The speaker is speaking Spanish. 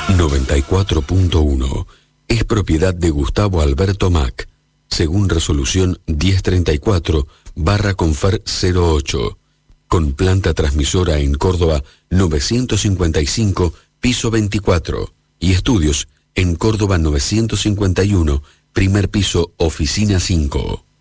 94.1 es propiedad de Gustavo Alberto Mac, según resolución 1034/Confer 08, con planta transmisora en Córdoba 955, piso 24, y estudios en Córdoba 951, primer piso, oficina 5.